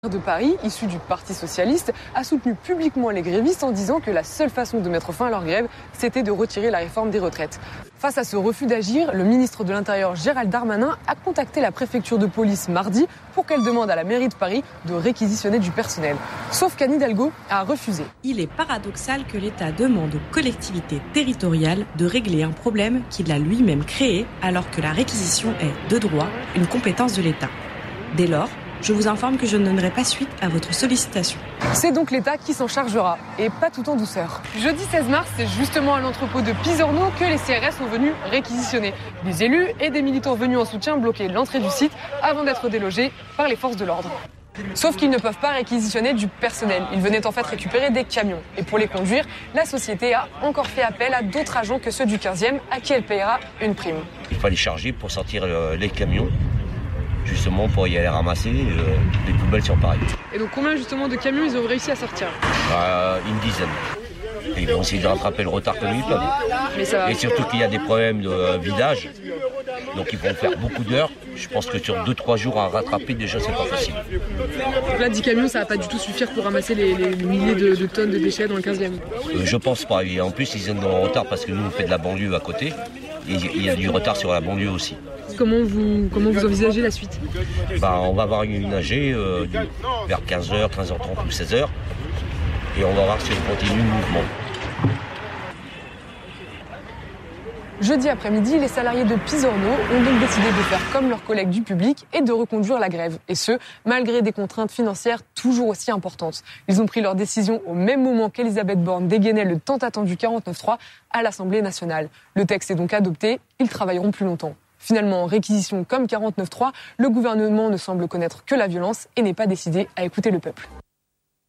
De Paris, issu du Parti socialiste, a soutenu publiquement les grévistes en disant que la seule façon de mettre fin à leur grève, c'était de retirer la réforme des retraites. Face à ce refus d'agir, le ministre de l'Intérieur Gérald Darmanin a contacté la préfecture de police mardi pour qu'elle demande à la mairie de Paris de réquisitionner du personnel. Sauf qu'Anne Hidalgo a refusé. Il est paradoxal que l'État demande aux collectivités territoriales de régler un problème qu'il a lui-même créé alors que la réquisition est, de droit, une compétence de l'État. Dès lors, je vous informe que je ne donnerai pas suite à votre sollicitation. C'est donc l'État qui s'en chargera, et pas tout en douceur. Jeudi 16 mars, c'est justement à l'entrepôt de Pisorno que les CRS sont venus réquisitionner. Des élus et des militants venus en soutien bloquaient l'entrée du site avant d'être délogés par les forces de l'ordre. Sauf qu'ils ne peuvent pas réquisitionner du personnel. Ils venaient en fait récupérer des camions. Et pour les conduire, la société a encore fait appel à d'autres agents que ceux du 15e, à qui elle paiera une prime. Il fallait charger pour sortir les camions. Justement pour y aller ramasser des poubelles sur Paris. Et donc combien justement de camions ils ont réussi à sortir ? Une dizaine. Et ils vont essayer de rattraper le retard comme ils peuvent. Et surtout qu'il y a des problèmes de vidage. Donc ils vont faire beaucoup d'heures. Je pense que sur 2-3 jours à rattraper déjà c'est pas facile. Donc là 10 camions ça va pas du tout suffire pour ramasser les milliers de tonnes de déchets dans le 15e. Je pense pas. Et en plus ils sont en retard parce que nous on fait de la banlieue à côté. Et il y a du retard sur la banlieue aussi. Comment vous envisagez la suite ? On va avoir une AG vers 15h, 15h30 ou 16h. Et on va voir si on continue le mouvement. Jeudi après-midi, les salariés de Pisorno ont donc décidé de faire comme leurs collègues du public et de reconduire la grève. Et ce, malgré des contraintes financières toujours aussi importantes. Ils ont pris leur décision au même moment qu'Elisabeth Borne dégainait le tant attendu 49.3 à l'Assemblée nationale. Le texte est donc adopté, ils travailleront plus longtemps. Finalement, réquisition comme 49.3, le gouvernement ne semble connaître que la violence et n'est pas décidé à écouter le peuple.